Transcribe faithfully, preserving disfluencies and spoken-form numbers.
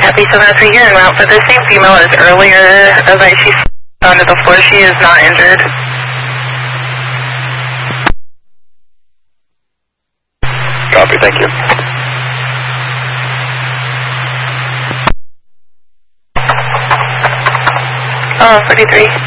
Copy seven oh three here en route for the same female as earlier. As I she's onto the floor, she is not injured. Copy, thank you. Oh, forty-three.